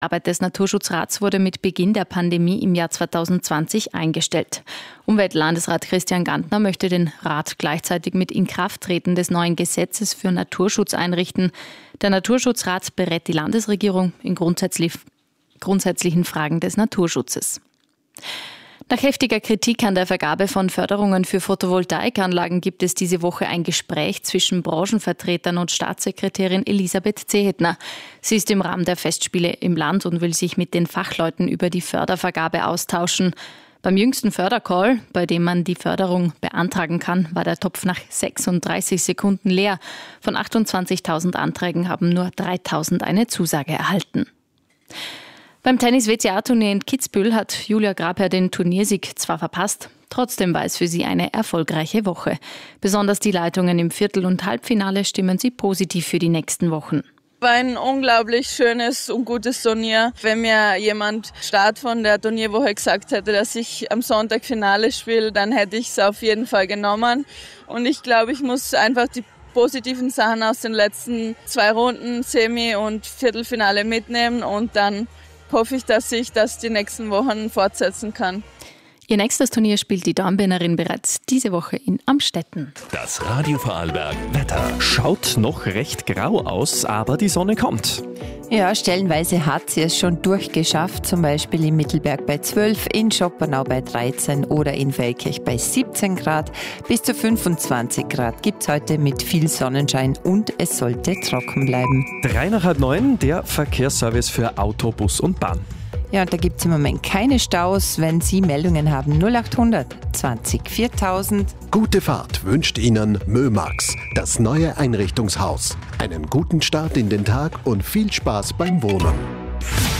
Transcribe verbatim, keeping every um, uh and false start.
Die Arbeit des Naturschutzrats wurde mit Beginn der Pandemie im Jahr zweitausendzwanzig eingestellt. Umweltlandesrat Christian Gantner möchte den Rat gleichzeitig mit Inkrafttreten des neuen Gesetzes für Naturschutz einrichten. Der Naturschutzrat berät die Landesregierung in grundsätzlich, grundsätzlichen Fragen des Naturschutzes. Nach heftiger Kritik an der Vergabe von Förderungen für Photovoltaikanlagen gibt es diese Woche ein Gespräch zwischen Branchenvertretern und Staatssekretärin Elisabeth Zehetner. Sie ist im Rahmen der Festspiele im Land und will sich mit den Fachleuten über die Fördervergabe austauschen. Beim jüngsten Fördercall, bei dem man die Förderung beantragen kann, war der Topf nach sechsunddreißig Sekunden leer. Von achtundzwanzigtausend Anträgen haben nur dreitausend eine Zusage erhalten. Beim Tennis-W C A-Turnier in Kitzbühel hat Julia Grabherr den Turniersieg zwar verpasst, trotzdem war es für sie eine erfolgreiche Woche. Besonders die Leitungen im Viertel- und Halbfinale stimmen sie positiv für die nächsten Wochen. War ein unglaublich schönes und gutes Turnier. Wenn mir jemand Start von der Turnierwoche gesagt hätte, dass ich am Sonntag Finale spiele, dann hätte ich es auf jeden Fall genommen. Und ich glaube, ich muss einfach die positiven Sachen aus den letzten zwei Runden, Semi- und Viertelfinale mitnehmen und dann hoffe ich, dass ich das die nächsten Wochen fortsetzen kann. Ihr nächstes Turnier spielt die Dornbirnerin bereits diese Woche in Amstetten. Das Radio Vorarlberg Wetter. Schaut noch recht grau aus, aber die Sonne kommt. Ja, stellenweise hat sie es schon durchgeschafft, zum Beispiel in Mittelberg bei zwölf, in Schoppernau bei dreizehn oder in Feldkirch bei siebzehn Grad. Bis zu fünfundzwanzig Grad gibt es heute mit viel Sonnenschein und es sollte trocken bleiben. Drei nach halb neun, der Verkehrsservice für Auto, Bus und Bahn. Ja, und da gibt es im Moment keine Staus. Wenn Sie Meldungen haben, null achthundert zwanzig viertausend. Gute Fahrt wünscht Ihnen Mömax, das neue Einrichtungshaus. Einen guten Start in den Tag und viel Spaß beim Wohnen.